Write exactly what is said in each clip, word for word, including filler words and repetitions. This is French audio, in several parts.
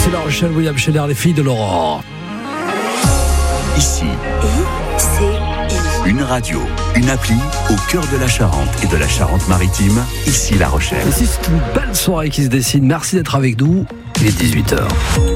Ici La Rochelle, William Schneider, les filles de l'Aurore. Ici, I C I. une radio, une appli au cœur de la Charente et de la Charente-Maritime. Ici La Rochelle. Ici, c'est une belle soirée qui se dessine. Merci d'être avec nous. Il est dix-huit heures.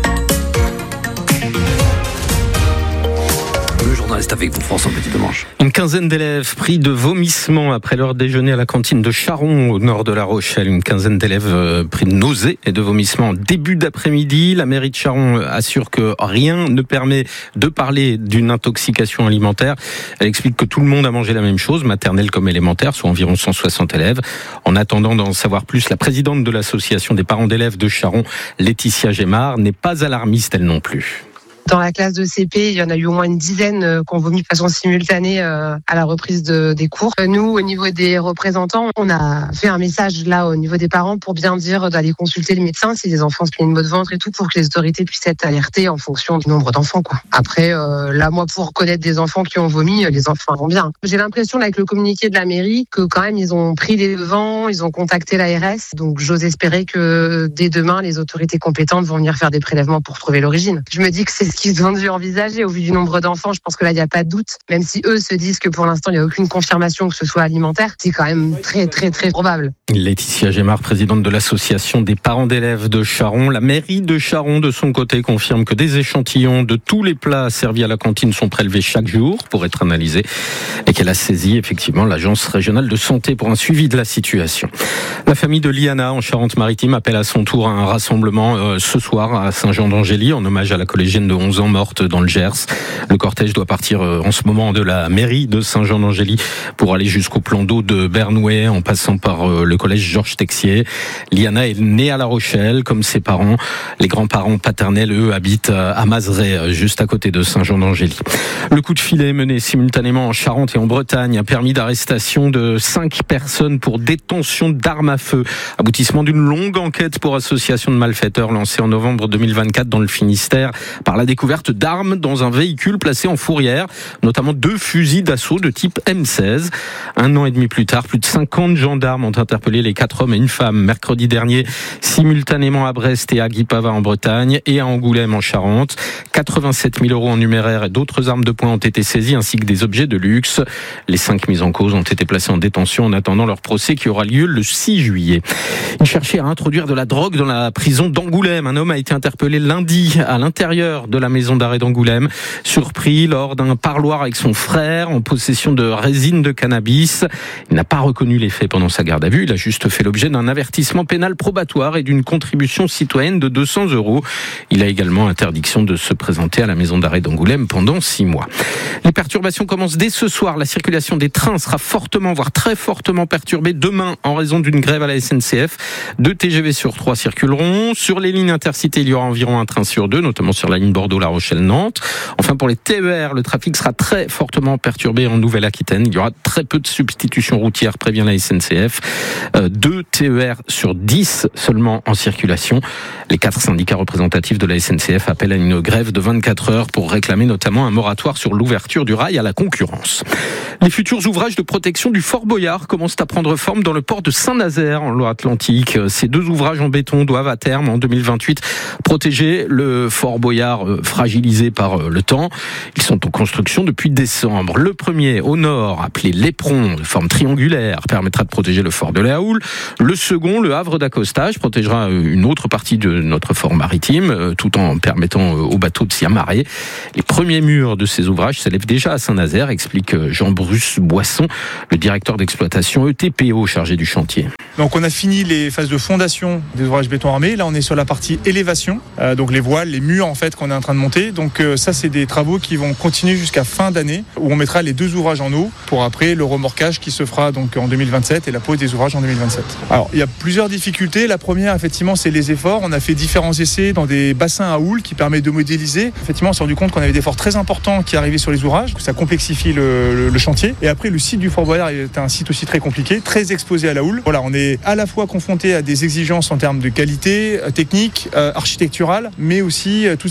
Le journaliste avec vous, François Petit-Demange. Une quinzaine d'élèves pris de vomissements après leur déjeuner à la cantine de Charon, au nord de La Rochelle. Une quinzaine d'élèves pris de nausées et de vomissements en début d'après-midi. La mairie de Charon assure que rien ne permet de parler d'une intoxication alimentaire. Elle explique que tout le monde a mangé la même chose, maternelle comme élémentaire, soit environ cent soixante élèves. En attendant d'en savoir plus, la présidente de l'association des parents d'élèves de Charon, Laetitia Gémard, n'est pas alarmiste elle non plus. Dans la classe de C P, il y en a eu au moins une dizaine qui ont vomi de façon simultanée à la reprise de, des cours. Nous, au niveau des représentants, on a fait un message là au niveau des parents pour bien dire d'aller consulter le médecin si les enfants se plaignent de maux de ventre et tout, pour que les autorités puissent être alertées en fonction du nombre d'enfants, quoi. Après, euh, là, moi, pour reconnaître des enfants qui ont vomi, les enfants vont bien. J'ai l'impression, là, avec le communiqué de la mairie, que quand même, ils ont pris les devants, ils ont contacté l'A R S. Donc, j'ose espérer que dès demain, les autorités compétentes vont venir faire des prélèvements pour trouver l'origine. Je me dis que c'est ce qu'ils ont dû envisager au vu du nombre d'enfants. Je pense que là, il n'y a pas de doute. Même si eux se disent que pour l'instant, il n'y a aucune confirmation que ce soit alimentaire, c'est quand même très, très, très probable. Laetitia Gémard, présidente de l'association des parents d'élèves de Charon. La mairie de Charon, de son côté, confirme que des échantillons de tous les plats servis à la cantine sont prélevés chaque jour pour être analysés et qu'elle a saisi effectivement l'agence régionale de santé pour un suivi de la situation. La famille de Liana en Charente-Maritime appelle à son tour à un rassemblement euh, ce soir à Saint-Jean-d'Angély en hommage à la collégienne de onze ans morte dans le Gers. Le cortège doit partir euh, en ce moment de la mairie de Saint-Jean-d'Angély pour aller jusqu'au plan d'eau de Bernouet en passant par euh, le collège Georges Texier. Liana est née à La Rochelle comme ses parents. Les grands-parents paternels, eux, habitent à Mazeret, juste à côté de Saint-Jean-d'Angély. Le coup de filet mené simultanément en Charente et en Bretagne a permis d'arrestation de cinq personnes pour détention d'armes à feu. Aboutissement d'une longue enquête pour association de malfaiteurs lancée en novembre deux mille vingt-quatre dans le Finistère par la découverte d'armes dans un véhicule placé en fourrière, notamment deux fusils d'assaut de type M seize. Un an et demi plus tard, plus de cinquante gendarmes ont interpellé les quatre hommes et une femme mercredi dernier, simultanément à Brest et à Guipava en Bretagne et à Angoulême en Charente. quatre-vingt-sept mille euros en numéraire et d'autres armes de poing ont été saisies ainsi que des objets de luxe. Les cinq mises en cause ont été placés en détention en attendant leur procès qui aura lieu le six juillet. Ils cherchaient à introduire de la drogue dans la prison d'Angoulême. Un homme a été interpellé lundi à l'intérieur de la maison d'arrêt d'Angoulême, surpris lors d'un parloir avec son frère en possession de résine de cannabis. Il n'a pas reconnu les faits pendant sa garde à vue. Il a juste fait l'objet d'un avertissement pénal probatoire et d'une contribution citoyenne de deux cents euros. Il a également interdiction de se présenter à la maison d'arrêt d'Angoulême pendant six mois. Les perturbations commencent dès ce soir. La circulation des trains sera fortement, voire très fortement perturbée demain en raison d'une grève à la S N C F. Deux T G V sur trois circuleront. Sur les lignes intercités, il y aura environ un train sur deux, notamment sur la ligne Bordeaux-La Rochelle-Nantes. Enfin, pour les T E R, le trafic sera très fortement perturbé en Nouvelle-Aquitaine. Il y aura très peu de substitutions routières, prévient la S N C F. Euh, deux T E R sur dix seulement en circulation. Les quatre syndicats représentatifs de la S N C F appellent à une grève de vingt-quatre heures pour réclamer notamment un moratoire sur l'ouverture du rail à la concurrence. Les futurs ouvrages de protection du Fort Boyard commencent à prendre forme dans le port de Saint-Nazaire en Loire-Atlantique. Ces deux ouvrages en béton doivent à terme, en deux mille vingt-huit, protéger le Fort Boyard fragilisé par le temps. Ils sont en construction depuis décembre. Le premier, au nord, appelé l'Éperon, de forme triangulaire, permettra de protéger le fort de la Houle. Le second, le havre d'accostage, protégera une autre partie de notre fort maritime, tout en permettant aux bateaux de s'y amarrer. Les premiers murs de ces ouvrages s'élèvent déjà à Saint-Nazaire, explique Jean-Bruce Boisson, le directeur d'exploitation E T P O chargé du chantier. Donc on a fini les phases de fondation des ouvrages béton armé. Là on est sur la partie élévation, euh, donc les voiles, les murs en fait qu'on est en train de monter. Donc euh, ça c'est des travaux qui vont continuer jusqu'à fin d'année où on mettra les deux ouvrages en eau pour après le remorquage qui se fera donc en deux mille vingt-sept et la pose des ouvrages en deux mille vingt-sept. Alors il y a plusieurs difficultés. La première effectivement c'est les efforts. On a fait différents essais dans des bassins à houle qui permettent de modéliser. Effectivement on s'est rendu compte qu'on avait des efforts très importants qui arrivaient sur les ouvrages, que ça complexifie le, le, le chantier. Et après le site du Fort Boyard est un site aussi très compliqué, très exposé à la houle. Voilà, on est à la fois confronté à des exigences en termes de qualité euh, technique, euh, architecturale, mais aussi euh, tout ce qui va être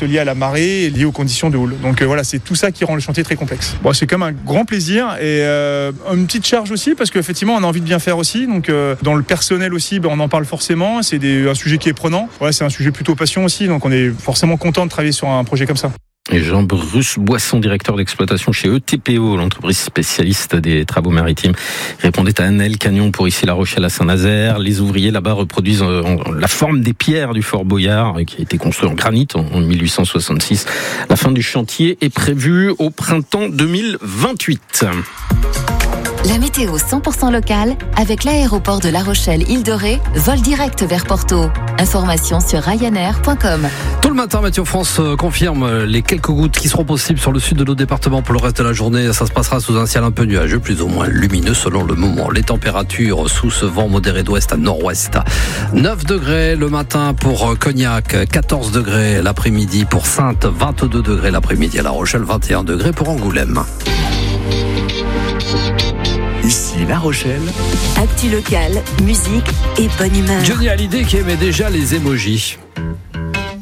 liées à la marée et liées aux conditions de houle. Donc euh, voilà, c'est tout ça qui rend le chantier très complexe. Bon, c'est quand même un grand plaisir et euh, une petite charge aussi parce qu'effectivement on a envie de bien faire aussi. Donc euh, dans le personnel aussi, ben, on en parle forcément. C'est des, un sujet qui est prenant. Voilà, c'est un sujet plutôt passion aussi. Donc on est forcément content de travailler sur un projet comme ça. Et Jean-Bruce Boisson, directeur d'exploitation chez E T P O, l'entreprise spécialiste des travaux maritimes, répondait à Annelle Cagnon pour ici La Rochelle à Saint-Nazaire. Les ouvriers là-bas reproduisent la forme des pierres du Fort Boyard, qui a été construit en granit en mille huit cent soixante-six. La fin du chantier est prévue au printemps deux mille vingt-huit. La météo cent pour cent locale avec l'aéroport de La Rochelle-Île de Ré, vol direct vers Porto. Information sur ryanair point com. Tout le matin, Météo France confirme les quelques gouttes qui seront possibles sur le sud de nos départements pour le reste de la journée. Ça se passera sous un ciel un peu nuageux, plus ou moins lumineux selon le moment. Les températures sous ce vent modéré d'ouest à nord-ouest. neuf degrés le matin pour Cognac, quatorze degrés l'après-midi pour Saintes, vingt-deux degrés l'après-midi à La Rochelle, vingt et un degrés pour Angoulême. Ici La Rochelle. Actu locale, musique et bonne humeur. Johnny Hallyday qui aimait déjà les émojis.